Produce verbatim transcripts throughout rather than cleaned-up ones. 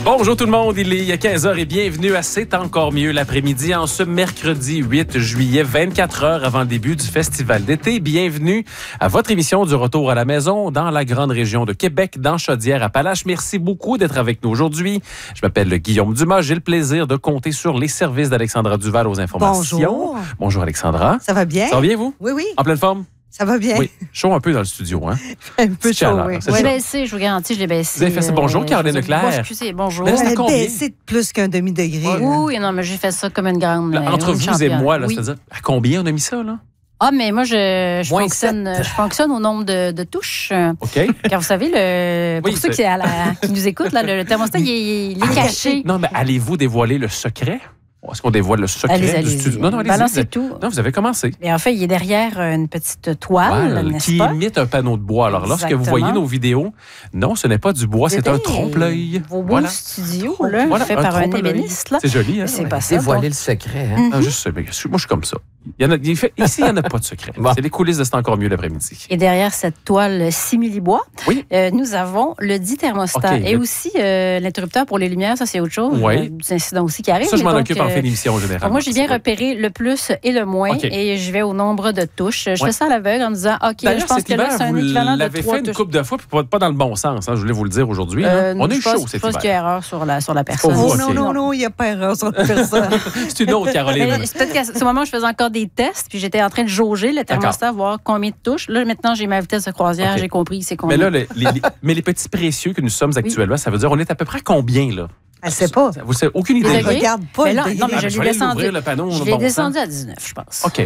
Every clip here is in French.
Bonjour tout le monde, il est quinze heures et bienvenue à C'est encore mieux l'après-midi en ce mercredi huit juillet, vingt-quatre heures avant le début du festival d'été. Bienvenue à votre émission du retour à la maison dans la grande région de Québec, dans Chaudière-Appalaches. Merci beaucoup d'être avec nous aujourd'hui. Je m'appelle Guillaume Dumas, j'ai le plaisir de compter sur les services d'Alexandra Duval aux informations. Bonjour. Bonjour Alexandra. Ça va bien? Ça va bien vous? Oui, oui. En pleine forme? Ça va bien. Oui, chaud un peu dans le studio, hein? Un peu chaud, chaleur, oui. c'est Je ça. l'ai baissé, je vous garantis, je l'ai baissé. Vous avez fait ça. Bonjour, Caroline je- Leclerc. Bon, excusez, bonjour. Mais là, On c'est à a combien? baissé de plus qu'un demi-degré. là. Oui, non, mais j'ai fait ça comme une grande. Là, euh, entre une vous et championne. moi, là, Oui. c'est-à-dire, à combien on a mis ça, là? Ah, mais moi, je, je, Moins fonctionne, je fonctionne au nombre de, de touches. OK. Car vous savez, le, pour Oui, ceux c'est- qui, à la- qui nous écoutent, là, le, le thermostat, il est, il est caché. Non, mais allez-vous dévoiler le secret? Est-ce qu'on dévoile le secret Allez, du allez. studio? Non, non, allez-y. Balancez Vous avez- tout. Non, vous avez commencé. Et en fait, il est derrière une petite toile, Voilà, n'est-ce qui pas? imite un panneau de bois. Alors, lorsque vous Exactement. voyez nos vidéos, non, ce n'est pas du bois, c'est un Hey, trompe-l'œil. Vos beaux Voilà. studios, là, Voilà, fait un par un trompe-l'œil. ébéniste, là. C'est joli, hein? C'est Ouais. pas ça. Dévoiler donc- le secret. Hein? Ah, juste, moi, je suis comme ça. Il y en a, il fait, ici, il n'y en a pas de secret. Bon. C'est les coulisses de C'est encore mieux l'après-midi. Et derrière cette toile simili-bois, Oui. euh, nous avons le dit thermostat OK, et le- aussi euh, l'interrupteur pour les lumières. Ça, c'est autre chose. Oui. Euh, des incidents aussi qui arrivent. Ça, je mais m'en donc, occupe en euh, fin d'émission en général. donc, moi, j'ai bien repéré le plus et le moins OK. et je vais au nombre de touches. Je Ouais. fais ça à l'aveugle en me disant, OK, je D'ailleurs, pense cet que là, hiver, c'est un vous équivalent de l'avez trois fait une touches. couple de fois, puis pas, pas dans le bon sens. Hein, je voulais vous le dire aujourd'hui. là. Euh, On a je eu pense- chaud Je cet pense hiver. qu'il y a erreur sur la, sur la personne. vous, Oh OK. non, non, non, il n'y a pas erreur sur la personne. C'est une autre, Caroline. Mais c'est peut-être qu'à ce moment, je faisais encore des tests, puis j'étais en train de jauger le thermostat, voir combien de touches. Là, maintenant, j'ai ma vitesse de croisière, OK. j'ai compris c'est Mais combien. là, les, les- les- mais les petits précieux que nous sommes actuellement, ça veut dire on est à peu près combien, là? Elle ne sait pas. Vous savez, aucune Les idée. Elle degrés? ne regarde pas Mais le là, degré. non, mais Ah, je je l'ai vais aller descendu. l'ouvrir, le panneau, Je le l'ai bon descendu à dix-neuf, je pense. OK.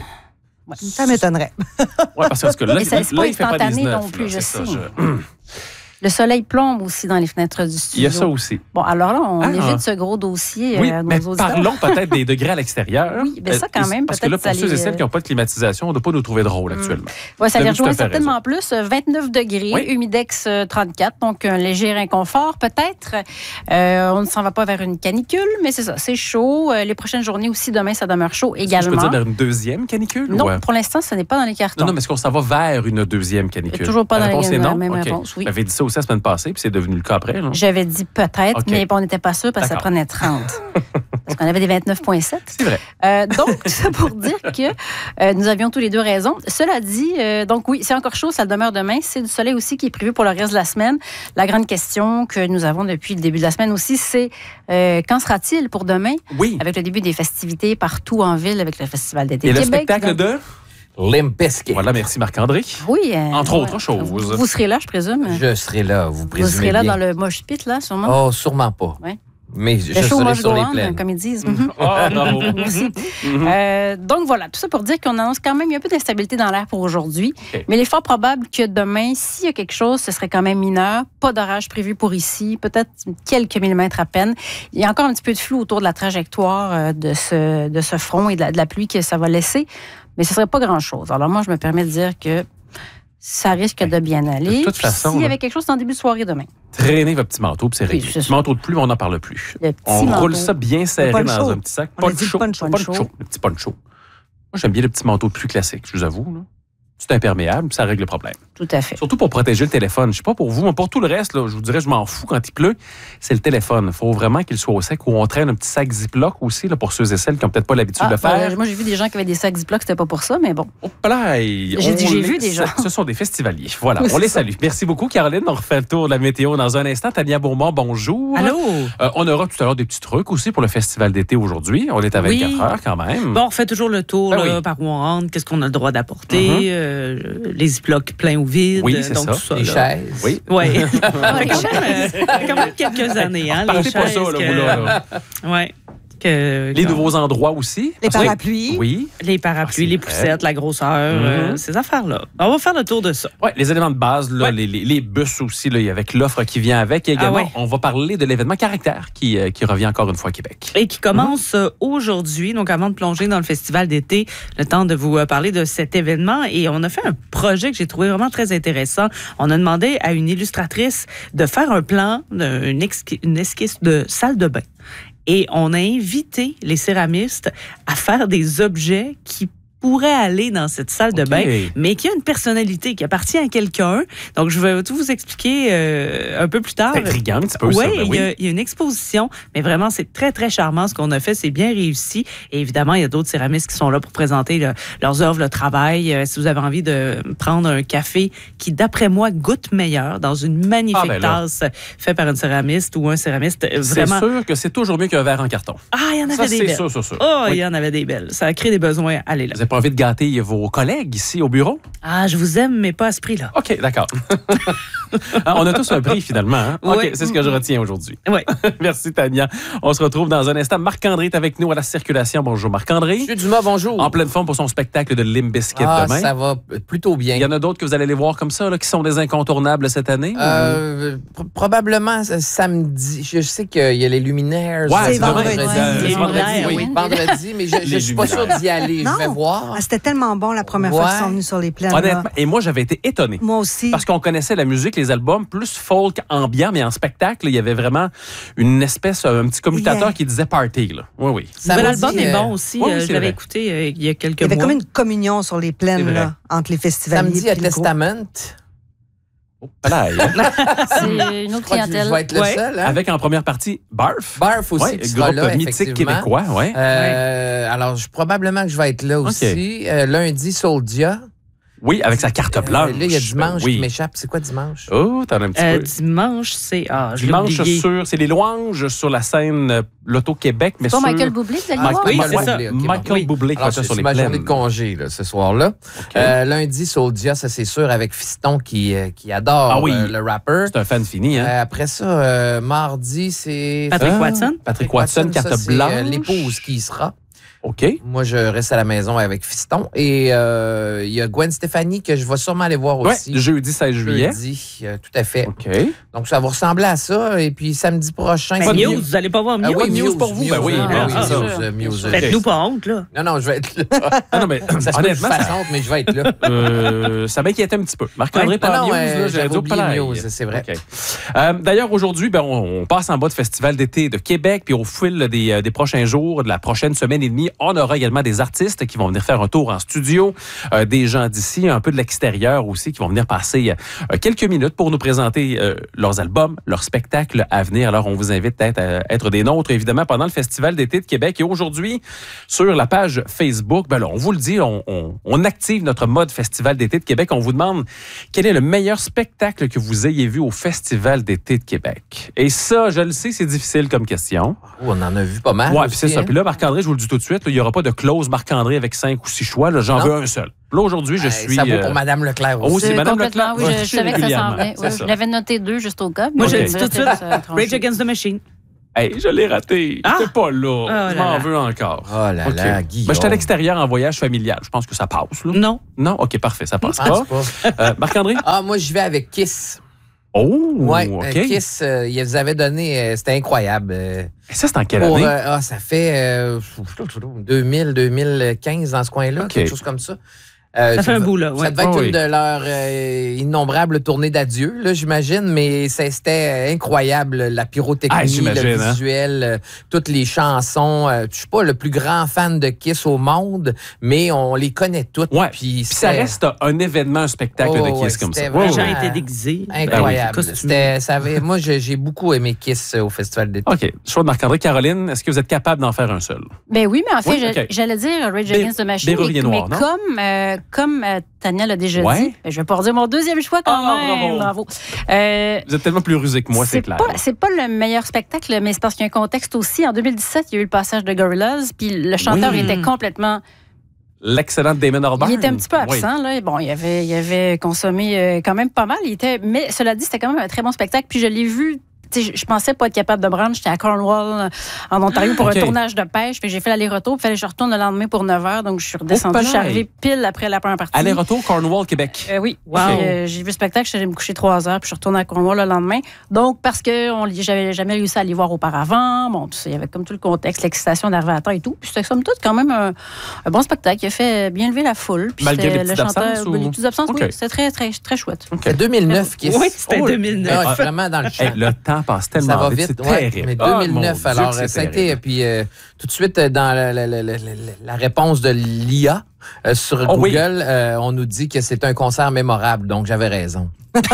Ça m'étonnerait. Ouais, parce que là, Mais ça, là, c'est pas il fait pas instantané dix-neuf, non plus, là, je c'est ça, sais. je- Le soleil plombe aussi dans les fenêtres du studio. Il y a ça aussi. Bon, alors là, on Ah. évite ce gros dossier Oui, euh, à nos mais auditeurs. parlons peut-être des degrés à l'extérieur. Oui, ben ça, quand Euh, même, Parce que là, peut-être pour ceux et ça celles les- qui n'ont pas de climatisation, on ne doit pas nous trouver drôle actuellement. Ouais, ça Vous les avez tout à rejoint fait certainement plus. euh, vingt-neuf degrés, Oui. humidex euh, trente-quatre, donc un léger inconfort peut-être. Euh, on ne s'en va pas vers une canicule, mais c'est ça, c'est chaud. Euh, les prochaines journées aussi, demain, ça demeure chaud Est-ce que je peux également. dire vers une deuxième canicule? Non, ou, euh, pour l'instant, ce n'est pas dans les cartons. Non, non, mais est-ce qu'on s'en va vers une deuxième canicule? Toujours pas la dans réponse les- est non? la même OK. réponse, oui. Vous avez dit ça aussi la semaine passée, puis c'est devenu le cas après. Là. J'avais dit peut-être, OK. mais on n'était pas sûr parce que ça D'accord. prenait trente. Parce qu'on avait des vingt-neuf virgule sept. C'est vrai. Euh, donc, c'est pour dire que euh, nous avions tous les deux raison. Cela dit, euh, donc oui, c'est encore chaud, ça le demeure demain. C'est du soleil aussi qui est prévu pour le reste de la semaine. La grande question que nous avons depuis le début de la semaine aussi, c'est euh, quand sera-t-il pour demain? Oui. Avec le début des festivités partout en ville, avec le Festival d'été Et le Québec. spectacle donc- de... Limp Bizkit. Voilà, merci Marc-André. Oui. euh, Entre ouais. autres choses. Vous, vous serez là, je présume. Je serai là, vous Vous présumez serez là bien. dans le mosh pit, là, sûrement. Oh, sûrement pas. Ouais. Mais je le show serai must sur go les on, plaines. comme ils disent. Mhm. Ah, bravo. Merci. Euh, donc voilà, tout ça pour dire qu'on annonce quand même, il y a un peu d'instabilité dans l'air pour aujourd'hui. OK. Mais il est fort probable que demain, s'il y a quelque chose, ce serait quand même mineur. Pas d'orage prévu pour ici, peut-être quelques millimètres à peine. Il y a encore un petit peu de flou autour de la trajectoire euh, de ce, de ce front et de la, de la pluie que ça va laisser. Mais ce ne serait pas grand-chose. Alors moi, je me permets de dire que ça risque de bien aller. de toute Puis façon, s'il y là- avait quelque chose en début de soirée demain. Traînez votre petit manteau, puis c'est Oui, réglé. c'est Petit ça. manteau de pluie, mais on n'en parle plus. Le petit On manteau. roule ça bien serré poncho. dans un petit sac. On a dit le Poncho. poncho. Poncho. Le petit poncho. Moi, j'aime bien le petit manteau de pluie classique, je vous avoue. Là. C'est imperméable, puis ça règle le problème. Tout à fait. Surtout pour protéger le téléphone. Je sais pas pour vous, mais pour tout le reste, là, je vous dirais, je m'en fous quand il pleut. C'est le téléphone. Il faut vraiment qu'il soit au sec ou on traîne un petit sac Ziploc aussi, là, pour ceux et celles qui n'ont peut-être pas l'habitude Ah, de le faire. euh, moi, j'ai vu des gens qui avaient des sacs Ziploc, c'était pas pour ça, mais bon. Oh, play! J'ai On dit, j'ai les- vu des gens. Ce sont des festivaliers. Voilà, Oui, on les c'est ça. salue. Merci beaucoup, Caroline. On refait le tour de la météo dans un instant. Tania Beaumont, bonjour. Allô? Euh, on aura tout à l'heure des petits trucs aussi pour le festival d'été aujourd'hui. On est à vingt-quatre Oui. heures quand même. Bon, on fait toujours le tour, Ben là, oui. par où on rentre, qu'est-ce qu'on a le droit d'apporter, Mhm. euh, les ziplocs pleins ou vides. Oui, c'est donc ça. tout ça. Les là. chaises. Oui. Oui. Ouais, quand, même, euh, quand même quelques années, hein, les Partez pas chaises. ça, là, que- vous, là, là. Ouais. Que, Les que- nouveaux endroits aussi. Les Parce que- parapluies. Oui. Les parapluies, Ah, c'est les vrai. poussettes, la grosseur, euh, Mhm. ces affaires-là. On va faire le tour de ça. Ouais, les éléments de base, là, Ouais. les, les, les bus aussi, là, avec l'offre qui vient avec. Et également, Ah ouais. on va parler de l'événement Caractère qui, euh, qui revient encore une fois à Québec. Et qui commence euh, aujourd'hui. Donc, avant de plonger dans le festival d'été, le temps de vous euh, parler de cet événement. Et on a fait un projet que j'ai trouvé vraiment très intéressant. On a demandé à une illustratrice de faire un plan, de- une, exqui- une esquisse de salle de bain. Et on a invité les céramistes à faire des objets qui pourrait aller dans cette salle de OK. bain, mais qui a une personnalité qui appartient à quelqu'un. Donc, je vais tout vous expliquer euh, un peu plus tard. C'est intriguant un petit peu, Ouais, ça. Ben il oui, y a- il y a une exposition, mais vraiment, c'est très, très charmant ce qu'on a fait. C'est bien réussi. Et évidemment, il y a d'autres céramistes qui sont là pour présenter le- leurs œuvres, le travail. Euh, si vous avez envie de prendre un café qui, d'après moi, goûte meilleur dans une magnifique Ah, ben là. tasse faite par une céramiste ou un céramiste, euh, C'est vraiment... sûr que c'est toujours mieux qu'un verre en carton. Ah, il y en avait Ça, des c'est belles. sûr, sûr, sûr. Oh, il Oui. y en avait des belles. Ça a créé des besoins. Allez là. Vous n'avez pas envie de gâter vos collègues ici au bureau? Ah, je vous aime, mais pas à ce prix-là. OK, d'accord. Ah, on a tous un prix, finalement. Hein? OK, Oui. c'est ce que je retiens aujourd'hui. Oui. Merci, Tania. On se retrouve dans un instant. Marc-André est avec nous à la circulation. Bonjour, Marc-André. Monsieur Dumas, bonjour. En pleine forme pour son spectacle de Limp Bizkit ah, demain. ça va plutôt bien. Il y en a d'autres que vous allez les voir comme ça, là, qui sont des incontournables cette année? Euh, pr- probablement euh, samedi. Je sais qu'il y a les Luminaires. Ouais, c'est euh, vendredi. euh, Les c'est vendredi, Luminaires, oui. oui. Vendredi, mais je Les ne suis pas sûr Luminaires. d'y aller. Non. Je vais voir. Ah, c'était tellement bon la première fois Ouais. qu'ils sont venus sur les plaines. Honnêtement, là. et moi, j'avais été étonné. Moi aussi. Parce qu'on connaissait la musique, les albums, plus folk, ambiant, mais en spectacle, il y avait vraiment une espèce, un petit commutateur Yeah. qui disait party. Là. Oui, oui. Le nouvel Samedi, album est euh, bon aussi. oui, Euh, c'est je l'avais vrai. écouté euh, il y a quelques Il y avait mois. comme une communion sur les C'est plaines vrai. là, entre les festivaliers. Samedi à puis le groupe. Testament. Oh, là, hein. C'est une Je autre crois que je clientèle. vais être le Ouais. seul. Hein? Avec en première partie Barf. Barf aussi Ouais, qui sera groupe là, mythique effectivement. québécois. Ouais. Euh, alors, je, probablement que je vais être là aussi. Euh, lundi, Soldia. Oui, avec sa carte blanche. Euh, là, il y a dimanche oui. qui m'échappe. C'est quoi dimanche? Oh, t'en as un petit Euh, peu. dimanche, c'est... Ah, je l'ai Dimanche oublié. sur, c'est les louanges sur la scène euh, L'Auto-Québec, mais Pas sur... Michael Bublé, vous allez Ah, voir? oui, Ma- c'est ouais, ça. Ok, bon. Michael Oui. Bublé qui Alors, va c'est sur les ma journée plaines. de congé là, ce soir-là. OK. Euh, lundi, Soldia, ça c'est sûr, avec Fiston qui, euh, qui adore Ah oui. euh, le rapper. C'est un fan fini, hein? Euh, après ça, euh, mardi, c'est... Patrick Ah, Watson. Patrick Watson, ça, carte c'est, blanche. euh, l'épouse qui y sera. OK. Moi, je reste à la maison avec Fiston. Et euh, il y a Gwen Stefani que je vais sûrement aller voir Ouais, aussi. jeudi seize juillet. Jeudi, euh, tout à fait. OK. Donc, ça va ressembler à ça. Et puis, samedi prochain... Ben, Pas de Muse, news. vous n'allez pas voir Muse? Ah oui, Muse Muse pour vous, ben oui, Muse, ben oui, c'est Muse, sûr. euh, Muse. Faites-nous pas honte, là. Non, non, je vais être là. Ah non, mais Ça se peut que je honnêtement, fasse ça, honte, mais je vais être là. euh, ça m'inquiétait un petit peu. Marc-André, Ouais. pas Non, non, Muse, euh, là, j'avais j'avais dit au oublié palais. Muse, c'est vrai. OK. Euh, D'ailleurs, aujourd'hui, ben, on, on passe en bas de Festival d'été de Québec, puis au fil des, euh, des prochains jours, de la prochaine semaine et demie, on aura également des artistes qui vont venir faire un tour en studio, euh, des gens d'ici, un peu de l'extérieur aussi, qui vont venir passer euh, quelques minutes pour nous présenter euh, leurs albums, leurs spectacles à venir. Alors, on vous invite peut-être à être des nôtres, évidemment, pendant le Festival d'été de Québec. Et aujourd'hui, sur la page Facebook, ben là, on vous le dit, on, on, on active notre mode Festival d'été de Québec. On vous demande quel est le meilleur spectacle que vous ayez vu au Festival d'été de Québec. Et ça, je le sais, c'est difficile comme question. Oh, on en a vu pas mal. Ouais, aussi, puis c'est ça. hein. Puis là, Marc-André, je vous le dis tout de suite, là, il n'y aura pas de clause Marc-André avec cinq ou six choix. Là, j'en Non. veux un seul. Là, aujourd'hui, je Hey, suis... Ça vaut euh, pour Mme Leclerc oh, aussi. c'est Euh, Madame complètement, Leclerc. oui, Va je, je savais que ça s'en régulièrement, venait. c'est Oui, ça. je l'avais noté deux juste au cas. Moi, Ok. je le dis tout de suite. Rage Against the Machine. Hey, je l'ai raté. Ah! J'étais pas là. là je m'en là. veux encore. Oh là OK. là, Guillaume. Ben, j'étais à l'extérieur en voyage familial. Je pense que ça passe. Là. Non. Non? OK, parfait, ça passe Je pense pas. pas. Euh, Marc-André? Ah, moi, j'y vais avec Kiss. Oh, Ouais, OK. euh, Kiss, euh, ils vous avaient donné, euh, c'était incroyable. euh, Et ça, c'est en quelle pour, année? euh, ah, ça fait euh, deux mille, deux mille quinze dans ce coin-là, OK. quelque chose comme ça. Euh, Ça fait un bout, là. Ça Ouais. devait être Ah oui. une de leurs euh, innombrables tournées d'adieu, là, j'imagine, mais ça- c'était incroyable, la pyrotechnie, Ah, j'imagine, le hein. visuel, euh, toutes les chansons. Euh, je suis pas le plus grand fan de Kiss au monde, mais on les connaît toutes. Ouais. Puis Puis ça c'est reste un événement, un spectacle Oh, de Kiss ouais, comme ça. c'était Ouais, Les vraiment- ouais. gens étaient déguisés. incroyable. Costumés. C'était, ça avait, moi, j'ai j'ai beaucoup aimé Kiss euh, au Festival d'été. OK. Choix de Marc-André. Caroline, est-ce que vous êtes capable d'en faire un seul? Ben oui, mais en fait, Oui, je- ok. j'allais dire Rage Bé- Against the Machine. Bérurier et- Noir, mais non? comme, euh, comme euh, Tania l'a déjà Ouais. dit, ben, je vais pas redire mon deuxième choix quand Ah, même. bravo. Bravo. Euh, Vous êtes tellement plus rusé que moi, c'est clair. Pas, c'est pas le meilleur spectacle, mais c'est parce qu'il y a un contexte aussi. En deux mille dix-sept, il y a eu le passage de Gorillaz, puis le chanteur Oui. était complètement... L'excellent Damon Albarn. Il était un petit peu Oui. absent. Là. Bon, il avait, il avait consommé euh, quand même pas mal. Il était, mais cela dit, c'était quand même un très bon spectacle. Puis je l'ai vu. tu sais, Je je pensais pas être capable de me rendre. J'étais à Cornwall, en Ontario, pour OK. un tournage de pêche. Puis j'ai fait l'aller-retour. Puis il fallait que je retourne le lendemain pour neuf heures. Donc, je suis redescendue. Oh, Je suis arrivée pile après la première partie. Aller-retour, Cornwall, Québec. Euh, oui. Wow. Puis, euh, j'ai vu le spectacle, je suis allée me coucher trois heures, puis je suis retournée à Cornwall le lendemain. Donc, parce que on, j'avais jamais réussi à les voir auparavant, bon, tout ça, il y avait comme tout le contexte, l'excitation d'arriver à temps et tout. Puis c'était somme toute quand même un, un bon spectacle. Il a fait bien lever la foule. Puis Malgré c'était les le petites chanteur, absences, ou- les petites absences, OK. oui, c'était très, très, très chouette. C'était deux mille neuf, Kiss. Oui, c'était Oh, deux mille neuf. Ah, vraiment dans le champ. Hey, le temps temps passe tellement Ça va vite. vite, c'est ouais. terrible. Mais Ah, deux mille neuf, mon Dieu, alors, que c'est ça a été, terrible. puis euh, tout de suite, euh, dans la, la, la, la, la réponse de l'I A euh, sur Oh, Google, oui. euh, on nous dit que c'est un concert mémorable, donc j'avais raison.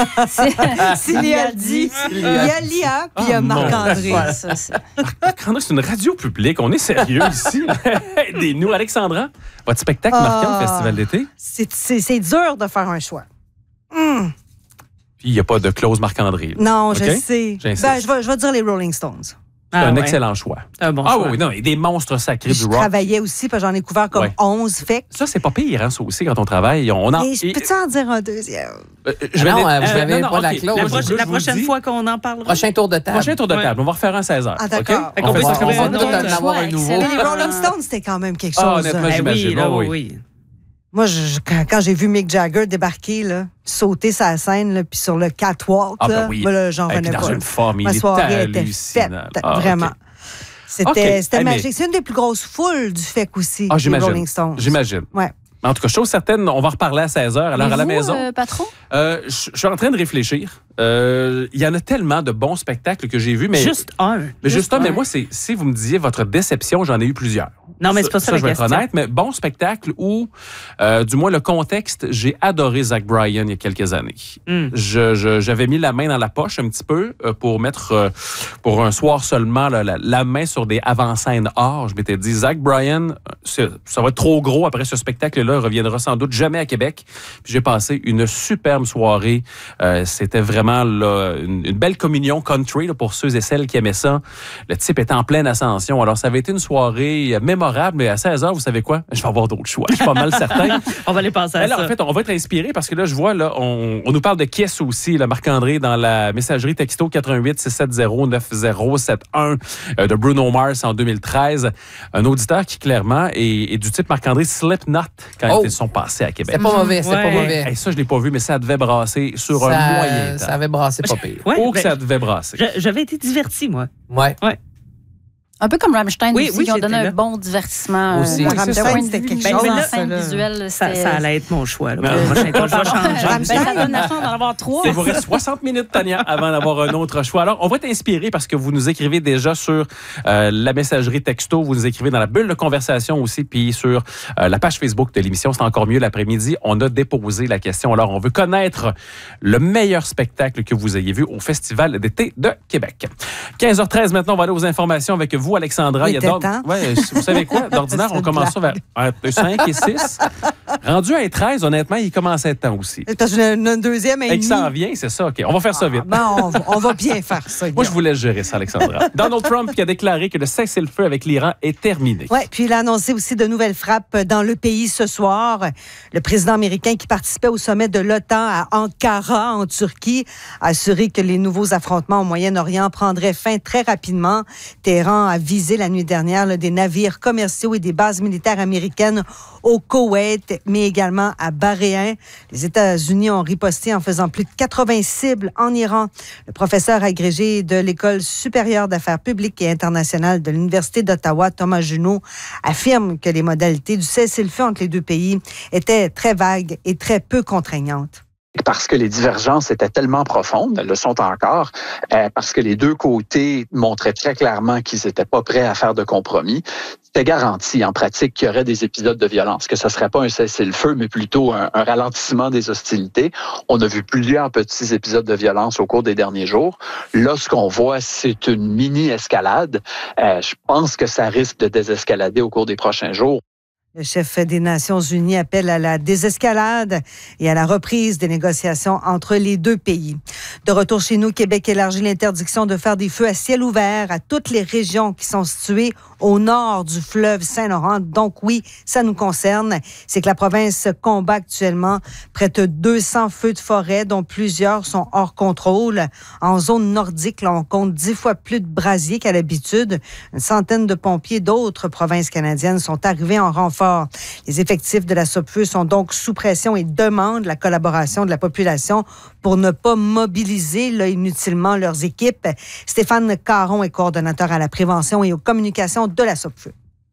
Si Léa le dit, il y a Léa, puis il y a Ah, mon Marc-André. Dieu. Ça, c'est- Marc-André, c'est une radio publique. On est sérieux ici. Aidez-nous. Alexandra, votre spectacle Ah. marquant au Festival d'été? C'est- C'est c'est dur de faire un choix. Hum, Puis il n'y a pas de clause Marc-André. là. Non, je OK? sais. J'insiste. Ben, je, vais, je vais dire les Rolling Stones. C'est Ah, un ouais. excellent choix. Un bon ah choix. oui, non, et des monstres sacrés Je du rock. travaillais aussi, parce que j'en ai couvert comme Ouais. onze. Fait que- Ça, c'est pas pire, hein, ça aussi, quand on travaille. On en... Et je et- peux-tu en dire un deuxième? euh, Ah non, euh, vous euh, avez non, pas non, la OK. clause. La, Moi, proche- je- je la vous le prochaine dis. fois qu'on en parlera. Prochain tour de table. Prochain tour de Ouais. table. On va refaire un seize heures. Ah, d'accord. OK? On fait va, ça on comme va ça. peut-être en avoir un Ouais, nouveau. excellent. Mais les Rolling Stones, c'était quand même quelque Ah, chose. honnêtement, hein. Eh j'imagine. oui, là, Oh, oui. oui. oui. Moi, je- je- quand, quand j'ai vu Mick Jagger débarquer, là, sauter sa scène, là, puis sur le catwalk, Ah, ben là, oui. moi, là, j'en Et puis revenais dans pas. une forme, il Ma est soirée était hallucinant. faite, Ah, OK. vraiment. C'était OK. c'était Hey, mais- magique. C'est une des plus grosses foules du F E C aussi, Ah, les j'imagine. Rolling Stones. J'imagine. Ouais. En tout cas, chose certaine, on va reparler à seize heures. Alors, Mais à la vous, maison, euh, patron? euh, je je suis en train de réfléchir. Euh, Il y en a tellement de bons spectacles que j'ai vus, mais... Juste un. Mais justement, mais un. moi, c'est, si vous me disiez votre déception, j'en ai eu plusieurs. Non, mais c'est pas ça, la je vais être question. honnête, mais bon spectacle où, euh, du moins le contexte, j'ai adoré Zach Bryan il y a quelques années. Mm. Je, je- j'avais mis la main dans la poche un petit peu euh, pour mettre, euh, pour un soir seulement, là, la, la main sur des avant-scènes or. Je m'étais dit, Zach Bryan, c'est- ça va être trop gros après ce spectacle-là, il reviendra sans doute jamais à Québec. Puis j'ai passé une superbe soirée. Euh, c'était vraiment là, une, une belle communion country là, pour ceux et celles qui aimaient ça. Le type était en pleine ascension. Alors, ça avait été une soirée euh, mémorable, mais à seize heures, vous savez quoi? Je vais avoir d'autres choix. Je suis pas mal certain. On va aller passer à Mais là, ça. en fait, on va être inspiré parce que là, je vois, là, on, on nous parle de Kiss aussi, là, Marc-André, dans la messagerie texto quatre un huit six sept zéro neuf zéro sept un euh, de Bruno Mars en deux mille treize. Un auditeur qui, clairement, est, est du type Marc-André Slipknot quand Oh! ils sont passés à Québec. C'était pas mauvais, c'était pas Ouais. mauvais. Hey, ça, je l'ai pas vu, mais ça devait brasser sur un Ça, moyen temps. ça avait brassé pas pire. Ouais, Oh, que ben, ça devait brasser. je- J'avais été diverti, moi. Ouais. Un peu comme Rammstein Oui, aussi, oui, qui ont donné j'étais là. un bon divertissement. Aussi. euh, Oui, d'un c'est point ça. de C'était vue quelque mise chose, en ça, scène là. visuelle, Ça, c'était- ça allait être mon choix. Là, pour Mais- le prochain tour. Je vais changer. Ben, ça donne la chance d'en avoir trois. Il vous reste soixante minutes, Tania, avant d'avoir un autre choix. Alors, on va être inspiré parce que vous nous écrivez déjà sur euh, la messagerie texto, vous nous écrivez dans la bulle de conversation aussi, puis sur euh, la page Facebook de l'émission. C'est encore mieux l'après-midi. On a déposé la question. Alors, on veut connaître le meilleur spectacle que vous ayez vu au Festival d'été de Québec. quinze heures treize maintenant, on va aller aux informations avec vous, Alexandra. Il y a était d'ord- temps. Ouais, vous savez quoi? D'ordinaire, C'est on une commence ça vers entre cinq et six. Rendu à treize, honnêtement, il commence à être temps aussi. Parce que j'en ai une deuxième et Et que ça en demi. vient, c'est ça. OK, on va faire ça vite. Ben, on, on va bien faire ça. Moi, je vous laisse gérer ça, Alexandra. Donald Trump qui a déclaré que le cessez-le-feu avec l'Iran est terminé. Oui, puis il a annoncé aussi de nouvelles frappes dans le pays ce soir. Le président américain qui participait au sommet de l'OTAN à Ankara, en Turquie, a assuré que les nouveaux affrontements au Moyen-Orient prendraient fin très rapidement. Téhéran a visé la nuit dernière là, des navires commerciaux et des bases militaires américaines au Koweït, mais également à Bahreïn. Les États-Unis ont riposté en faisant plus de quatre-vingts cibles en Iran. Le professeur agrégé de l'École supérieure d'affaires publiques et internationales de l'Université d'Ottawa, Thomas Junot, affirme que les modalités du cessez-le-feu entre les deux pays étaient très vagues et très peu contraignantes. Parce que les divergences étaient tellement profondes, elles le sont encore, euh, parce que les deux côtés montraient très clairement qu'ils n'étaient pas prêts à faire de compromis. C'était garanti en pratique qu'il y aurait des épisodes de violence, que ce ne serait pas un cessez-le-feu, mais plutôt un, un ralentissement des hostilités. On a vu plusieurs petits épisodes de violence au cours des derniers jours. Là, ce qu'on voit, c'est une mini-escalade. Euh, je pense que ça risque de désescalader au cours des prochains jours. Le chef des Nations unies appelle à la désescalade et à la reprise des négociations entre les deux pays. De retour chez nous, Québec élargit l'interdiction de faire des feux à ciel ouvert à toutes les régions qui sont situées au nord du fleuve Saint-Laurent. Donc oui, ça nous concerne. C'est que la province combat actuellement près de deux cents feux de forêt, dont plusieurs sont hors contrôle. En zone nordique, là, on compte dix fois plus de brasiers qu'à l'habitude. Une centaine de pompiers d'autres provinces canadiennes sont arrivés en renfort. Les effectifs de la SOPFEU sont donc sous pression et demandent la collaboration de la population pour ne pas mobiliser là, inutilement leurs équipes. Stéphane Caron est coordonnateur à la prévention et aux communications de la SOPFEU.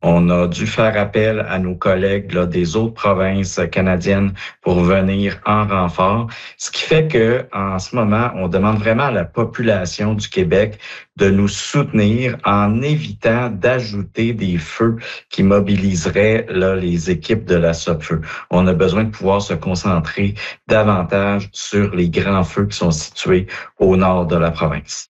On a dû faire appel à nos collègues là, des autres provinces canadiennes pour venir en renfort, ce qui fait que en ce moment, on demande vraiment à la population du Québec de nous soutenir en évitant d'ajouter des feux qui mobiliseraient là, les équipes de la Sopfeu. On a besoin de pouvoir se concentrer davantage sur les grands feux qui sont situés au nord de la province.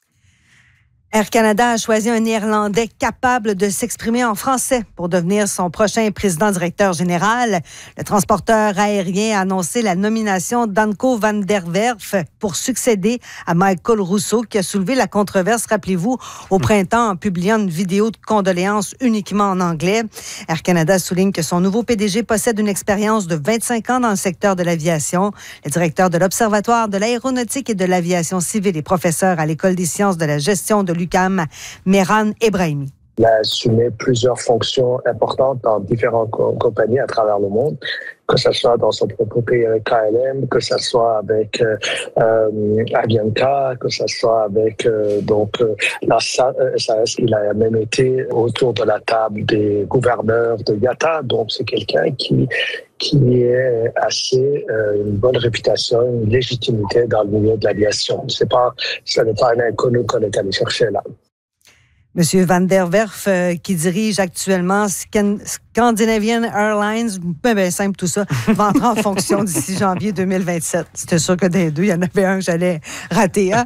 Air Canada a choisi un Néerlandais capable de s'exprimer en français pour devenir son prochain président-directeur général. Le transporteur aérien a annoncé la nomination d'Anko van der Werf pour succéder à Michael Rousseau, qui a soulevé la controverse, rappelez-vous, au printemps en publiant une vidéo de condoléances uniquement en anglais. Air Canada souligne que son nouveau P D G possède une expérience de vingt-cinq ans dans le secteur de l'aviation. Le directeur de l'Observatoire de l'aéronautique et de l'aviation civile et professeur à l'École des sciences de la gestion de l'U Q A M, Mehran Ebrahimi. Il a assumé plusieurs fonctions importantes dans différentes co- compagnies à travers le monde, que ce soit dans son propre pays avec K L M, que ce soit avec euh, euh, Avianca, que ce soit avec euh, donc euh, la S A S. Il a même été autour de la table des gouverneurs de I A T A. Donc c'est quelqu'un qui qui est assez euh, une bonne réputation, une légitimité dans le milieu de l'aviation. C'est pas, ce n'est pas un inconnu qu'on est allé chercher là. Monsieur Van der Werf, euh, qui dirige actuellement Scan- Scandinavian Airlines, ben, ben simple tout ça, va entrer en fonction d'ici janvier deux mille vingt-sept. C'était sûr que des deux, il y en avait un que j'allais rater. Hein?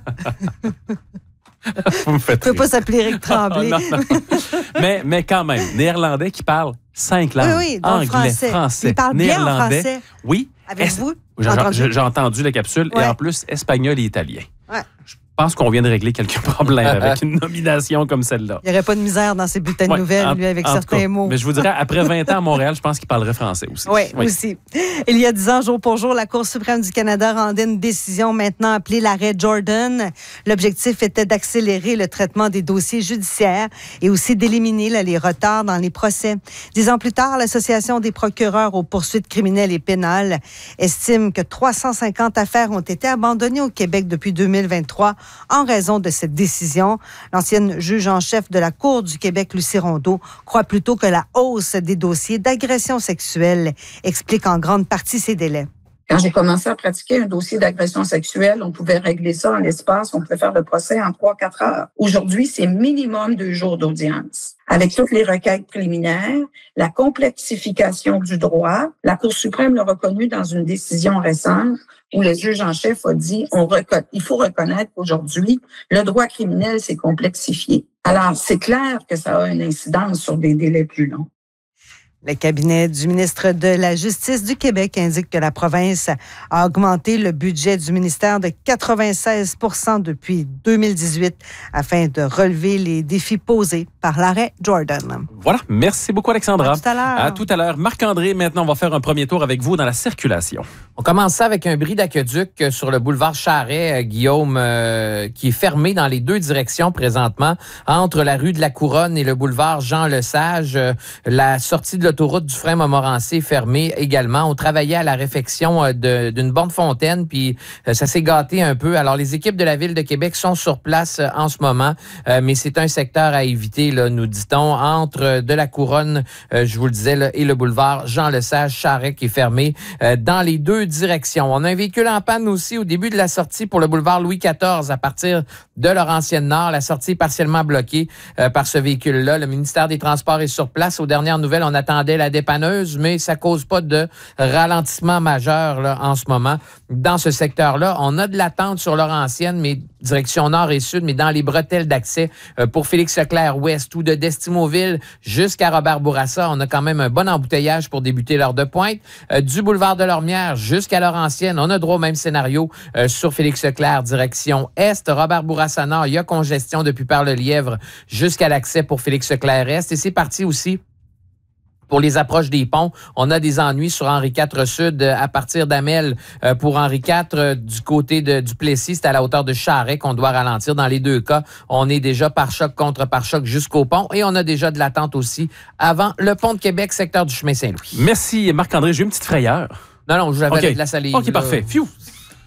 Vous me faites Il ne peut pas s'appeler Éric Tremblay. non, non. mais, mais quand même, néerlandais qui parle cinq langues. Oui, oui, donc anglais, français. français, Il parle bien en néerlandais. français. Oui. Avez-vous J'ai entendu? j'ai- j'ai entendu la capsule Ouais. et en plus espagnol et italien. Ouais. Je pense qu'on vient de régler quelques problèmes avec une nomination comme celle-là. Il n'y aurait pas de misère dans ses bulletins de Ouais, nouvelles, en- lui, avec en tout certains cas. mots. Mais je vous dirais, après vingt ans à Montréal, je pense qu'il parlerait français aussi. Oui, aussi. Il y a dix ans, jour pour jour, la Cour suprême du Canada rendait une décision maintenant appelée l'arrêt Jordan. L'objectif était d'accélérer le traitement des dossiers judiciaires et aussi d'éliminer là, les retards dans les procès. Dix ans plus tard, l'Association des procureurs aux poursuites criminelles et pénales estime que trois cent cinquante affaires ont été abandonnées au Québec depuis deux mille vingt-trois en raison de cette décision. L'ancienne juge en chef de la Cour du Québec, Lucie Rondeau, croit plutôt que la hausse des dossiers d'agression sexuelle explique en grande partie ces délais. Quand j'ai commencé à pratiquer un dossier d'agression sexuelle, on pouvait régler ça en l'espace, on pouvait faire le procès en trois, quatre heures. Aujourd'hui, c'est minimum deux jours d'audience. Avec toutes les requêtes préliminaires, la complexification du droit, la Cour suprême l'a reconnu dans une décision récente où le juge en chef a dit on reco- il faut reconnaître qu'aujourd'hui, le droit criminel s'est complexifié. Alors, c'est clair que ça a une incidence sur des délais plus longs. Le cabinet du ministre de la Justice du Québec indique que la province a augmenté le budget du ministère de quatre-vingt-seize pour cent depuis deux mille dix-huit afin de relever les défis posés par l'arrêt Jordan. Voilà. Merci beaucoup, Alexandra. À tout à l'heure. À tout à l'heure. Marc-André, maintenant, on va faire un premier tour avec vous dans la circulation. On commence ça avec un bris d'aqueduc sur le boulevard Charret, Guillaume, euh, qui est fermé dans les deux directions présentement, entre la rue de la Couronne et le boulevard Jean-Lesage. Euh, la sortie de l'autoroute du frein Montmorency est fermée également. On travaillait à la réfection euh, de, d'une borne fontaine, puis euh, ça s'est gâté un peu. Alors, les équipes de la Ville de Québec sont sur place euh, en ce moment, euh, mais c'est un secteur à éviter, là, nous dit-on, entre euh, de la Couronne, euh, je vous le disais, là, et le boulevard Jean-Lesage-Charret qui est fermé euh, dans les deux directions. On a un véhicule en panne aussi au début de la sortie pour le boulevard Louis quatorze à partir de Laurentienne-Nord. La sortie est partiellement bloquée euh, par ce véhicule-là. Le ministère des Transports est sur place. Aux dernières nouvelles, on attendait la dépanneuse, mais ça cause pas de ralentissement majeur là, en ce moment. Dans ce secteur-là, on a de l'attente sur Laurentienne, mais direction nord et sud, mais dans les bretelles d'accès euh, pour Félix-Leclerc-Ouest ou de Destimoville jusqu'à Robert-Bourassa. On a quand même un bon embouteillage pour débuter l'heure de pointe. Euh, du boulevard de Lormière jusqu'à Laurentienne, on a droit au même scénario euh, sur Félix-Leclerc, direction Est. Robert-Bourassa-Nord, il y a congestion depuis Par-le-Lièvre jusqu'à l'accès pour Félix-Leclerc-Est. Et c'est parti aussi pour les approches des ponts. On a des ennuis sur Henri quatre Sud euh, à partir d'Amel euh, pour Henri quatre euh, du côté de Duplessis, c'est à la hauteur de Charret qu'on doit ralentir. Dans les deux cas, on est déjà pare-choc contre pare-choc jusqu'au pont et on a déjà de l'attente aussi avant le pont de Québec, secteur du chemin Saint-Louis. Merci, Marc-André. J'ai eu une petite frayeur. Non, non, j'avais OK. de la salive. OK, là. parfait. Phew.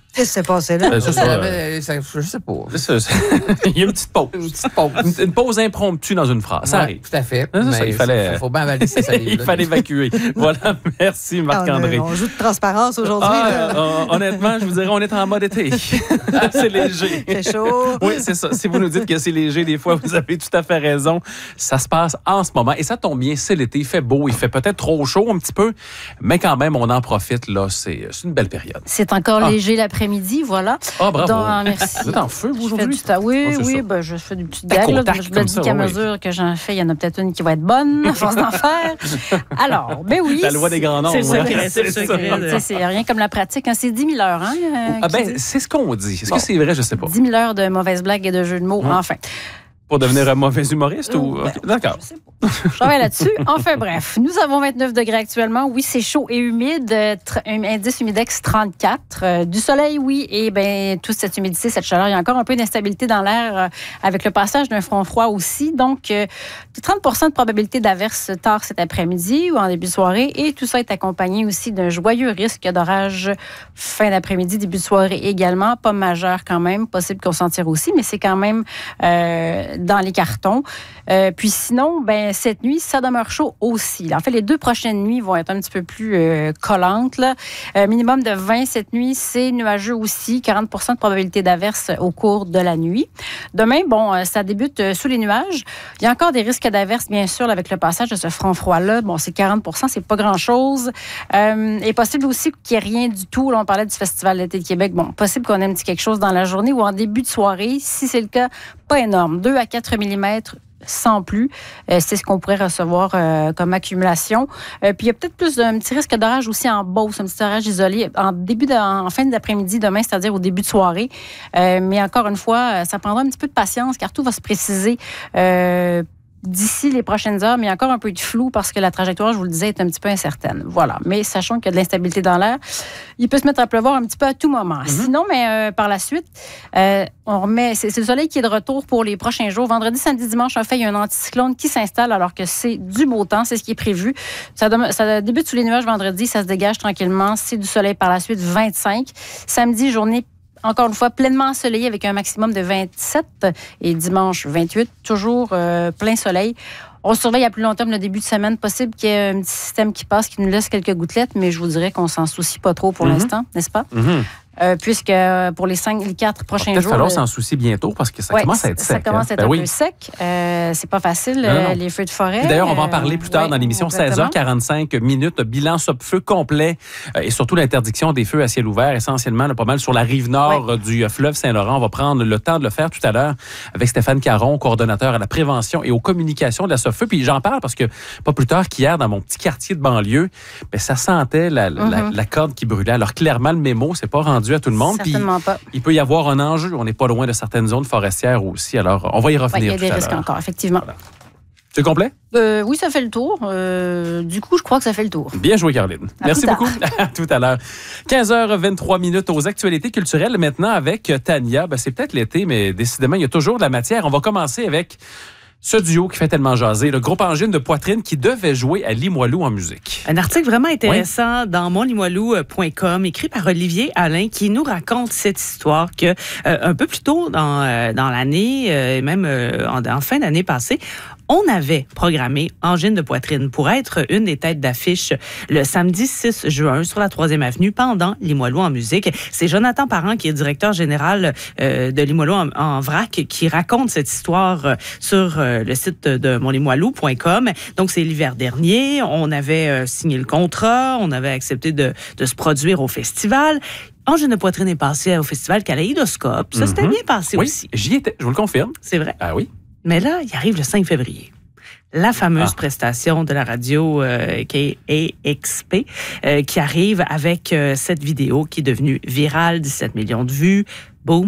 Qu'est-ce qui s'est passé là? Euh, ça, ça, Euh, ça, je sais pas. ça, ça, il y a une petite pause. Une petite pause. Une, une pause impromptue dans une phrase. Ça Ouais, arrive. tout à fait. C'est ça, Mais il fallait- faut, faut bien avaler sa salive, Il là. fallait évacuer. Voilà, merci Marc-André. On, on joue de transparence aujourd'hui. Ah, là. euh, honnêtement, je vous dirais, on est en mode été. C'est léger. Il fait chaud. Oui, c'est ça. Si vous nous dites que c'est léger, des fois, vous avez tout à fait raison. Ça se passe en ce moment. Et ça tombe bien, c'est l'été. Il fait beau, il fait peut-être trop chaud un petit peu, mais quand même, on en profite. Là, c'est c'est une belle période. C'est encore Ah. léger l'après-midi, voilà. Ah, bravo. Donc, merci. Vous êtes en feu, vous, Je fais aujourd'hui? du ta- Oui, Ah, c'est oui, ça. ben, je fais des petites Tac gags. au Là, tac, je me comme dis ça, qu'à oui. mesure que j'en fais, il y en a peut-être une qui va être bonne, à force d'en faire. Alors, ben oui. La loi des grands nombres. C'est le hein. secret, c'est le ça. secret. Tu sais, c'est rien comme la pratique. Hein. C'est dix mille heures. Hein, euh, Ah qui- ben, c'est ce qu'on dit. Est-ce Bon. que c'est vrai? Je sais pas. dix mille heures de mauvaises blagues et de jeux de mots, Hum. enfin. Pour devenir un mauvais humoriste ou... Ben, OK, d'accord. Je sais pas. Je travaille là-dessus. Enfin bref, nous avons vingt-neuf degrés actuellement. Oui, c'est chaud et humide. euh, tr- un indice humidex trente-quatre. Euh, du soleil, oui. Et bien, toute cette humidité, cette chaleur, il y a encore un peu d'instabilité dans l'air euh, avec le passage d'un front froid aussi. Donc, euh, trente pour cent de probabilité d'averse tard cet après-midi ou en début de soirée. Et tout ça est accompagné aussi d'un joyeux risque d'orage fin d'après-midi, début de soirée également. Pas majeur quand même. Possible qu'on s'en tire aussi, mais c'est quand même euh, dans les cartons. Euh, puis sinon, ben cette nuit, ça demeure chaud aussi. En fait, les deux prochaines nuits vont être un petit peu plus euh, collantes. Là. Euh, minimum de vingt cette nuit, c'est nuageux aussi. quarante pour cent de probabilité d'averse au cours de la nuit. Demain, bon, euh, ça débute euh, sous les nuages. Il y a encore des risques d'averse, bien sûr, là, avec le passage de ce front froid-là. Bon, c'est quarante pour cent, c'est pas grand-chose. Euh, et possible aussi qu'il n'y ait rien du tout. Là, on parlait du Festival d'été de Québec. Bon, possible qu'on ait un petit quelque chose dans la journée ou en début de soirée. Si c'est le cas, pas énorme. deux à quatre millimètres sans plus. Euh, c'est ce qu'on pourrait recevoir euh, comme accumulation. Euh, puis il y a peut-être plus d'un petit risque d'orage aussi en Beauce, un petit orage isolé en début de, en fin d'après-midi demain, c'est-à-dire au début de soirée. Euh, mais encore une fois, ça prendra un petit peu de patience car tout va se préciser euh, d'ici les prochaines heures, mais il y a encore un peu de flou parce que la trajectoire, je vous le disais, est un petit peu incertaine. Voilà. Mais sachant qu'il y a de l'instabilité dans l'air, il peut se mettre à pleuvoir un petit peu à tout moment. Mm-hmm. Sinon, mais euh, par la suite, euh, on remet, c'est, c'est le soleil qui est de retour pour les prochains jours. Vendredi, samedi, dimanche, en fait, il y a un anticyclone qui s'installe alors que c'est du beau temps. C'est ce qui est prévu. Ça, dem- ça débute sous les nuages vendredi, ça se dégage tranquillement. C'est du soleil par la suite, vingt-cinq. Samedi, journée encore une fois, pleinement ensoleillé avec un maximum de vingt-sept et dimanche vingt-huit, toujours euh, plein soleil. On surveille à plus long terme le début de semaine. Possible qu'il y ait un petit système qui passe, qui nous laisse quelques gouttelettes, mais je vous dirais qu'on s'en soucie pas trop pour mm-hmm. l'instant, n'est-ce pas? Mm-hmm. Euh, puisque pour les cinq, les quatre prochains peut-être jours... falloir euh, s'en soucier bientôt parce que ça ouais, commence à être ça sec. Ça commence à être hein? un ben peu oui. sec. Euh, c'est pas facile, non, non. les feux de forêt. Puis d'ailleurs, on va en parler plus tard euh, dans l'émission. exactement. seize heures quarante-cinq minutes, bilan stop-feu complet euh, et surtout l'interdiction des feux à ciel ouvert, essentiellement là, pas mal sur la rive nord ouais. du euh, fleuve Saint-Laurent. On va prendre le temps de le faire tout à l'heure avec Stéphane Caron, coordonnateur à la prévention et aux communications de la SOFFEU. Puis j'en parle parce que pas plus tard qu'hier, dans mon petit quartier de banlieue, ben, ça sentait la, mm-hmm. la, la corde qui brûlait. Alors clairement, le mémo, c'est pas rendu à tout le monde. Certainement Puis, pas. Il peut y avoir un enjeu. On n'est pas loin de certaines zones forestières aussi. Alors, on va y revenir. Ouais, il y a tout des à risques l'heure. encore, effectivement. Voilà. C'est complet? Euh, oui, ça fait le tour. Euh, du coup, je crois que ça fait le tour. Bien joué, Caroline. À Merci beaucoup. À tout à l'heure. quinze heures vingt-trois minutes aux actualités culturelles. Maintenant, avec Tania. Ben, c'est peut-être l'été, mais décidément, il y a toujours de la matière. On va commencer avec ce duo qui fait tellement jaser, le groupe Angine de Poitrine qui devait jouer à Limoilou en musique. Un article vraiment intéressant oui. dans mon limoilou point com, écrit par Olivier Alain, qui nous raconte cette histoire que euh, un peu plus tôt dans, euh, dans l'année, euh, et même euh, en, en fin d'année passée, on avait programmé Angine de Poitrine pour être une des têtes d'affiche le samedi six juin sur la troisième avenue pendant Limoilou en musique. C'est Jonathan Parent, qui est directeur général euh, de Limoilou en, en vrac, qui raconte cette histoire euh, sur euh, le site de mon limoilou point com. Donc, c'est l'hiver dernier. On avait euh, signé le contrat. On avait accepté de, de se produire au festival. Angine de Poitrine est passé au festival Kaléidoscope. Ça, mm-hmm. s'était bien passé oui, aussi. J'y étais, je vous le confirme. C'est vrai. Ah oui. Mais là, il arrive le cinq février. La fameuse ah. prestation de la radio euh, K A X P euh, qui arrive avec euh, cette vidéo qui est devenue virale, dix-sept millions de vues. Boum,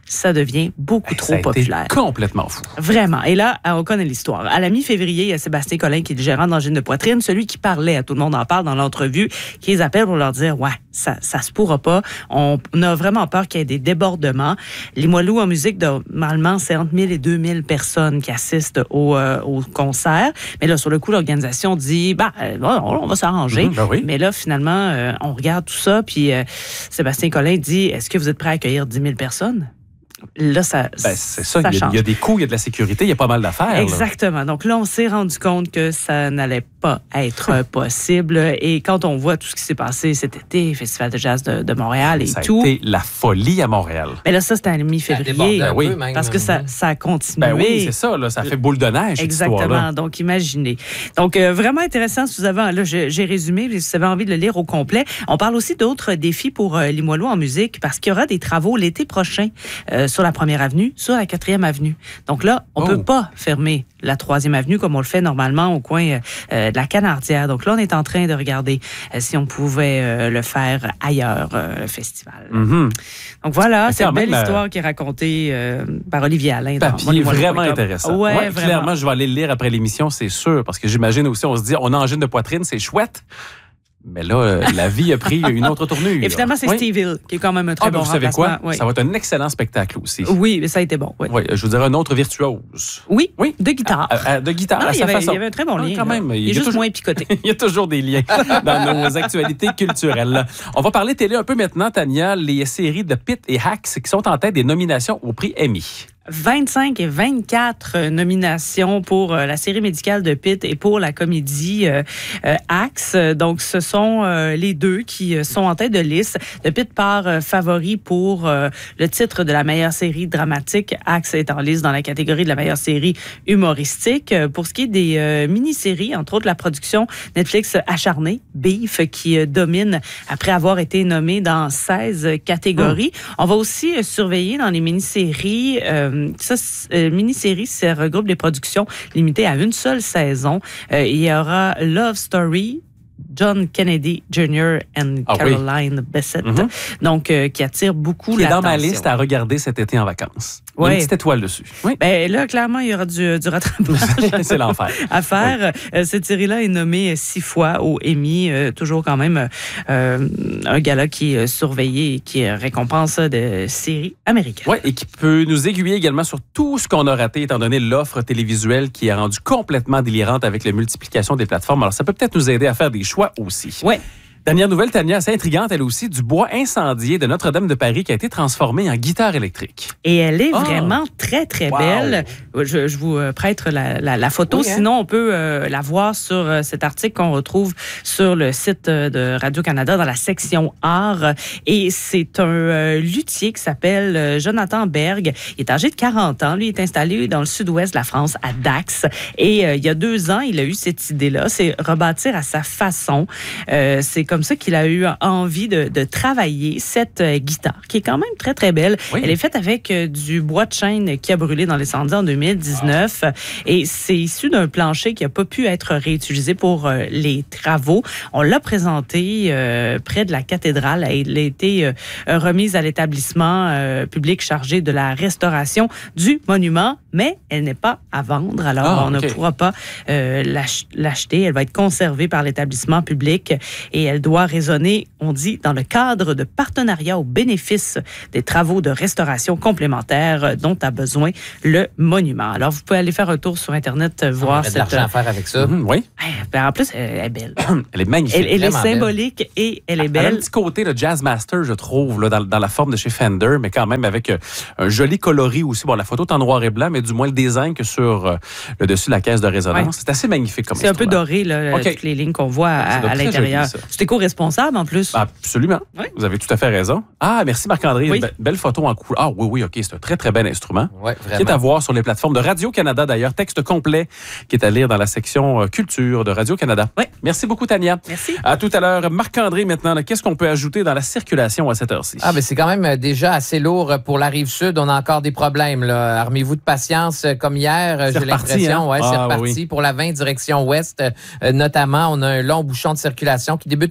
ça devient beaucoup hey, trop ça a populaire. été complètement fou. Vraiment. Et là, on connaît l'histoire. À la mi-février, il y a Sébastien Collin qui est le gérant d'angine de poitrine, celui qui parlait, à tout le monde en parle dans l'entrevue, qui les appelle pour leur dire, ouais, ça, ça se pourra pas. On a vraiment peur qu'il y ait des débordements. Limoilou en musique, normalement, c'est entre mille et deux mille personnes qui assistent au, euh, au concert. Mais là, sur le coup, l'organisation dit, bah, euh, on, on va s'arranger. Mmh, ben oui. Mais là, finalement, euh, on regarde tout ça, puis euh, Sébastien Collin dit, est-ce que vous êtes prêt à accueillir dix mille personnes? Là, ça, ben, c'est ça. ça il, y a, il y a des coûts, il y a de la sécurité, il y a pas mal d'affaires. Exactement. Là. Donc là, on s'est rendu compte que ça n'allait pas être possible. Et quand on voit tout ce qui s'est passé cet été, Festival de jazz de, de Montréal et ça tout. Ça a été la folie à Montréal. Mais là, ça, c'était à la mi-février. Ben oui. même, parce que ça, ça a continué. Ben oui, c'est ça. Là, ça fait boule de neige. Exactement. Donc, imaginez. Donc, euh, vraiment intéressant. Si vous avez, là, j'ai, j'ai résumé, mais si vous avez envie de le lire au complet. On parle aussi d'autres défis pour euh, Limoilou en musique parce qu'il y aura des travaux l'été prochain euh, sur la première avenue, sur la quatrième avenue. Donc là, on ne oh. peut pas fermer la troisième avenue comme on le fait normalement au coin euh, de la Canardière. Donc là, on est en train de regarder euh, si on pouvait euh, le faire ailleurs, euh, le festival. Mm-hmm. Donc voilà, c'est une belle même, histoire qui est racontée euh, par Olivier Alain. Papier vraiment intéressant. Ouais, ouais, vraiment. Clairement, je vais aller le lire après l'émission, c'est sûr, parce que j'imagine aussi, on se dit, on a angine de poitrine, c'est chouette. Mais là, euh, la vie a pris une autre tournure. Et finalement, c'est oui. Steve Hill, qui est quand même un très ah, ben bon vous savez quoi? Oui. Ça va être un excellent spectacle aussi. Oui, mais ça a été bon. Oui, oui je vous dirais un autre virtuose. Oui, oui. de guitare. À, à, de guitare, non, à il, y sa avait, façon. il y avait un très bon lien. Ah, quand même, il, il est juste toujours... moins picoté. Il y a toujours des liens dans nos actualités culturelles. On va parler télé un peu maintenant, Tania. Les séries de Pitt et Hacks qui sont en tête des nominations au prix Emmy. vingt-cinq et vingt-quatre nominations pour euh, la série médicale de Pitt et pour la comédie euh, euh, Axe. Donc, ce sont euh, les deux qui euh, sont en tête de liste. De Pitt part euh, favori pour euh, le titre de la meilleure série dramatique. Axe est en liste dans la catégorie de la meilleure série humoristique. Pour ce qui est des euh, mini-séries, entre autres la production Netflix Acharnée, Beef, qui euh, domine après avoir été nommée dans seize catégories. Mmh. On va aussi euh, surveiller dans les mini-séries... Euh, Ça, euh, mini-série, ça regroupe des productions limitées à une seule saison. Euh, il y aura Love Story, John Kennedy Junior and ah, Caroline oui. Bessette, mm-hmm. donc euh, qui attire beaucoup qui l'attention. Qui est dans ma liste à regarder cet été en vacances. Oui. Une petite étoile dessus. Oui. Ben, là, clairement, il y aura du, du rattrapage. C'est l'enfer. À faire. Oui. Cette série-là est nommée six fois au Emmy. Euh, toujours quand même euh, un gala qui est surveillé et qui récompense de séries américaines. Oui, et qui peut nous aiguiller également sur tout ce qu'on a raté, étant donné l'offre télévisuelle qui est rendue complètement délirante avec la multiplication des plateformes. Alors, ça peut peut-être nous aider à faire des choix aussi. Oui. Dernière nouvelle, Tania, assez intrigante, elle aussi, du bois incendié de Notre-Dame de Paris qui a été transformé en guitare électrique. Et elle est oh. vraiment très, très wow. belle. Je, je vous prête la, la, la photo. Oui, hein? Sinon, on peut euh, la voir sur euh, cet article qu'on retrouve sur le site de Radio-Canada dans la section art. Et c'est un euh, luthier qui s'appelle euh, Jonathan Berg. Il est âgé de quarante ans. Lui, il est installé dans le sud-ouest de la France, à Dax. Et euh, il y a deux ans, il a eu cette idée-là. C'est rebâtir à sa façon. Euh, c'est comme ça qu'il a eu envie de, de travailler cette euh, guitare, qui est quand même très, très belle. Oui. Elle est faite avec euh, du bois de chêne qui a brûlé dans l'incendie en deux mille dix-neuf. Ah. Et c'est issu d'un plancher qui n'a pas pu être réutilisé pour euh, les travaux. On l'a présenté euh, près de la cathédrale. Elle a été euh, remise à l'établissement euh, public chargé de la restauration du monument, mais elle n'est pas à vendre. Alors, ah, on okay. ne pourra pas euh, l'ach- l'acheter. Elle va être conservée par l'établissement public et elle doit résonner, on dit, dans le cadre de partenariats au bénéfice des travaux de restauration complémentaires dont a besoin le monument. Alors, vous pouvez aller faire un tour sur Internet, voir cette... cette... Il y a de l'argent à faire avec ça. Mm-hmm, oui. En plus, elle est belle. Elle est magnifique. Elle, elle est symbolique belle. Et elle est belle. Elle a un petit côté de Jazz Master, je trouve, là, dans, dans la forme de chez Fender, mais quand même avec euh, un joli coloris aussi. Bon, la photo est en noir et blanc, mais du moins le design que sur euh, le dessus de la caisse de résonance. Ouais. C'est assez magnifique comme C'est instrument. un peu doré, là, okay. toutes les lignes qu'on voit à, à l'intérieur. C'est éco-responsable, en plus. Absolument. Oui. Vous avez tout à fait raison. Ah, merci Marc-André. Oui. Be- belle photo en couleur. Ah oui, oui, OK. C'est un très, très bel instrument. Oui, vraiment. Qui est à voir sur les plateformes de Radio-Canada, d'ailleurs. Texte complet qui est à lire dans la section euh, culture de Radio-Canada. Oui. Merci beaucoup, Tania. Merci. À tout à l'heure. Marc-André, maintenant, là, qu'est-ce qu'on peut ajouter dans la circulation à cette heure-ci? Ah, ben c'est quand même déjà assez lourd pour la Rive-Sud. On a encore des problèmes, là. Armez-vous de patience. Comme hier, c'est j'ai reparti, l'impression. hein? Ouais, ah, c'est reparti oui. pour la vingt direction ouest. Euh, notamment, on a un long bouchon de circulation qui débute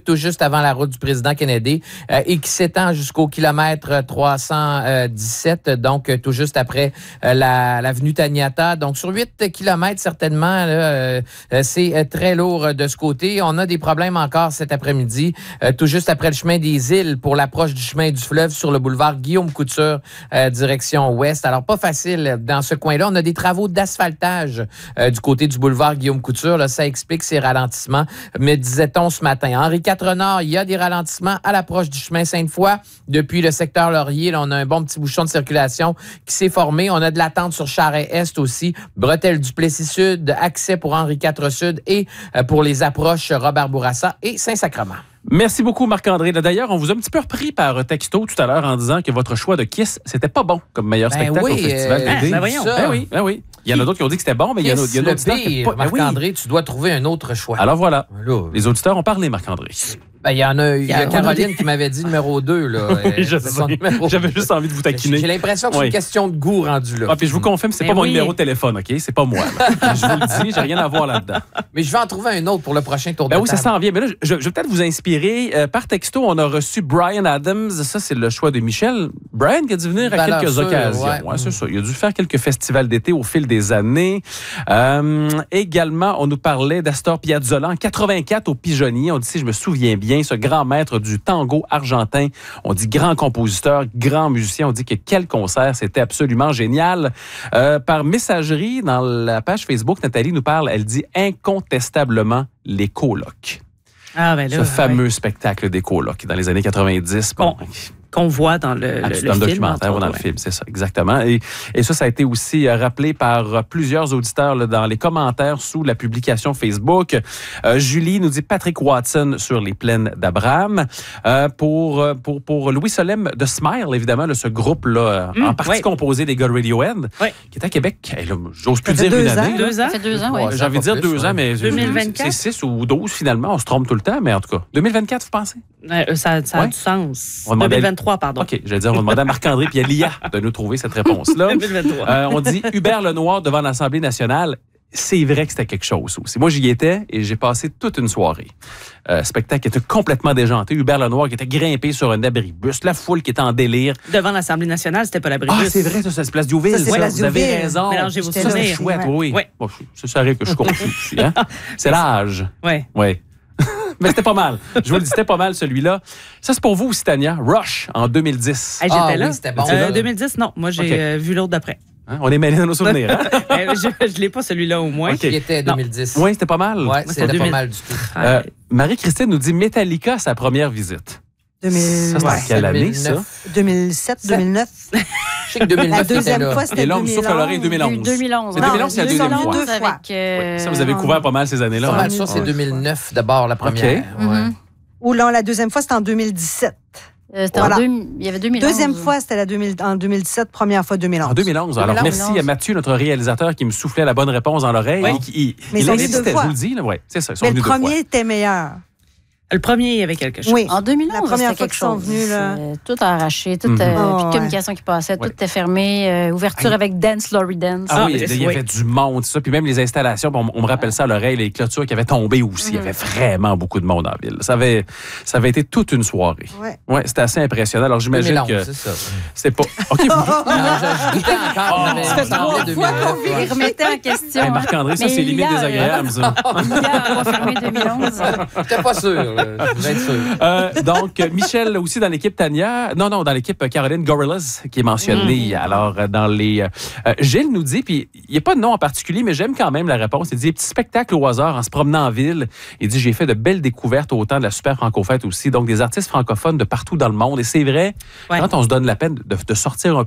tout juste avant la route du président Kennedy euh, et qui s'étend jusqu'au kilomètre trois cent dix-sept, donc tout juste après euh, la, l'avenue Taniata. Donc, sur huit kilomètres, certainement, là, euh, c'est très lourd de ce côté. On a des problèmes encore cet après-midi, euh, tout juste après le chemin des îles pour l'approche du chemin du fleuve sur le boulevard Guillaume Couture, euh, direction ouest. Alors, pas facile dans ce coin-là. On a des travaux d'asphaltage euh, du côté du boulevard Guillaume Couture. Là, ça explique ces ralentissements, me disait-on ce matin. Henri quatre Nord, il y a des ralentissements à l'approche du chemin Sainte-Foy. Depuis le secteur Laurier, là, on a un bon petit bouchon de circulation qui s'est formé. On a de l'attente sur Charest-Est aussi. Bretelles-du-Plessis-Sud, accès pour Henri quatre Sud et euh, pour les approches Robert-Bourassa et Saint-Sacrement. Merci beaucoup, Marc-André. D'ailleurs, on vous a un petit peu repris par texto tout à l'heure en disant que votre choix de Kiss, c'était pas bon comme meilleur Ben spectacle oui, au Festival euh, d'été. ben voyons. Ben oui, ben oui. Il y en a d'autres qui ont dit que c'était bon, mais il y en a, il y en a Kiss, d'autres le qui pire, pas. Ben oui. Marc-André, tu dois trouver un autre choix. Alors voilà. Là, Les auditeurs ont parlé, Marc-André. ben, il y en a, il y a on a Caroline des- qui m'avait dit numéro deux. Là. Oui, Euh, je c'est son sais. numéro. J'avais juste envie de vous taquiner. J'ai l'impression que c'est Oui. une question de goût rendu là. Ah, puis je vous confirme, c'est Ben pas mon oui. numéro de téléphone, OK? C'est pas moi. là. Je vous le dis, j'ai rien à voir là-dedans. Mais je vais en trouver un autre pour le prochain tour de Ben oui, table. ça s'en vient. Mais là, je, je vais peut-être vous inspirer. Euh, par texto, on a reçu Bryan Adams. Ça, c'est le choix de Michel. Bryan qui a dû venir à Valeur quelques sûre, occasions. ouais. Ouais, c'est ça. Il a dû faire quelques festivals d'été au fil des années. Euh, également, on nous parlait d'Astor Piazzolla en quatre-vingt-quatre au Pigeonnier. On dit, si je me souviens bien, ce grand maître du tango argentin. On dit grand compositeur, grand musicien. On dit que quel concert, c'était absolument génial. Euh, par messagerie, dans la page Facebook, Nathalie nous parle, elle dit incontestablement les colocs. Ah, ben là, Ce fameux ouais. spectacle des colocs dans les années quatre-vingt-dix. Bon, Qu'on voit dans le, le, dans le le film. documentaire ou entre dans autres, le film, c'est ça, exactement. Et, et ça, ça a été aussi euh, rappelé par euh, plusieurs auditeurs là, dans les commentaires sous la publication Facebook. Euh, Julie nous dit Patrick Watson sur les plaines d'Abraham. Euh, pour, euh, pour, pour Louis Solem de Smile, évidemment, là, ce groupe-là, Mmh, en partie ouais. composé composé des gars de Radiohead, Ouais. qui est à Québec. Hey, là, j'ose plus Ça fait dire une deux ans. année. là. Deux ans? Ça fait deux ans, oui. Ouais. J'ai envie de dire Pas plus, deux ouais. ans, mais deux mille vingt-quatre? c'est six ou douze finalement. On se trompe tout le temps, mais en tout cas. deux mille vingt-quatre, vous pensez? Euh, ça ça a Ouais. du sens. On va demander- deux mille vingt-trois, pardon. OK, j'allais dire, on va demander à Marc-André puis à Lia de nous trouver cette réponse-là. deux mille vingt-trois. Euh, on dit Hubert Lenoir devant l'Assemblée nationale. C'est vrai que c'était quelque chose aussi. Moi, j'y étais et j'ai passé toute une soirée. Euh, spectacle était complètement déjanté. Hubert Lenoir qui était grimpé sur un abribus. La foule qui était en délire. Devant l'Assemblée nationale, c'était pas la Ah, bribus. c'est vrai, ça, c'est Place Diouville. Ça, c'est Ouais, Place vous avez Diouville. raison. Mélangez vos J'étais Ça, c'est là. chouette, Ouais. oui. Ouais. Bon, ça, ça arrive que je suis confus aussi. Hein? C'est l'âge. Ouais. Oui. Mais c'était pas mal. Je vous le dis, c'était pas mal celui-là. Ça, c'est pour vous aussi, Tania. Rush en deux mille dix. Hey, j'étais Ah là. oui, c'était bon. Euh, ça. deux mille dix, non. Moi, j'ai OK. euh, vu l'autre d'après. Hein? On est mêlés dans nos souvenirs. Hein? Euh, je je l'ai pas, celui-là, au moins. OK. Qui était Non. deux mille dix. Oui, c'était pas mal. Ouais, c'était c'était deux pas mille. mal du tout. Euh, Marie-Christine nous dit Metallica à sa première visite. deux mille Ça, c'est en ouais. quelle année, ça? deux mille sept, deux mille neuf. Je sais que deux mille neuf La était deuxième là. fois, c'était Et là, on me deux mille souffle à l'oreille deux mille onze. deux mille onze. Mais deux mille onze, c'est la deuxième fois. Deux fois. Avec, euh, Ça, vous avez couvert pas mal ces années-là. Pas hein? mal ça, c'est Ouais. deux mille neuf d'abord, la première. OK. Ouais. Mhm. Ou là, la deuxième fois, c'était en deux mille dix-sept. Euh, c'était Voilà. en deux, il y avait deux mille onze. Deuxième fois, c'était la deux mille, en deux mille dix-sept, première fois deux mille onze. En deux mille onze. Alors, deux mille onze. merci à Mathieu, notre réalisateur, qui me soufflait la bonne réponse dans l'oreille. Oui. Et qui- il Mais il ils sont venus insistait, deux fois. je vous le dis. Là, ouais, c'est ça, ils sont Mais le venus deux fois. premier était meilleur. Le premier, il y avait quelque chose. Oui. En deux mille onze, La première c'était fois quelque qu'ils sont chose. venus, là. Euh, tout a arraché, tout, Mhm. euh, Oh, puis ouais. communication qui passait, Ouais. tout était fermé. euh, ouverture Aïe. avec Dance, Laurie Dance. Ah, Ah, oui, mais il y oui. avait du monde, ça. Puis même les installations, on, on me rappelle ça à l'oreille, les clôtures qui avaient tombé aussi. Il y avait vraiment beaucoup de monde en ville. Ça avait, ça avait été toute une soirée. Ouais. Ouais, c'était assez impressionnant. Alors, j'imagine deux mille onze, que c'est ça. c'est pas. OK, vous. Non, je, je doutais encore. Oh, on avait ça fait semblé trois deux mille fois neuf, qu'on ouais. il remettait en question. Hey, Marc-André, ça, Mais c'est limite hier, désagréable, ça. Hier, on va fermer deux mille onze. J'étais pas sûr. là. Je vais être sûr. Euh, donc, Michel aussi dans l'équipe Tania. Non, non, dans l'équipe Caroline Gorillaz qui est mentionnée. Alors, euh, dans les... euh, Gilles nous dit, puis il n'y a pas de nom en particulier, mais j'aime quand même la réponse. Il dit, petit spectacle au hasard en se promenant en ville. Il dit, j'ai fait de belles découvertes au temps de la Super Franco-Fête aussi. Donc, des artistes francophones de partout dans le monde. Et c'est vrai, Ouais. quand on se donne la peine de, de sortir un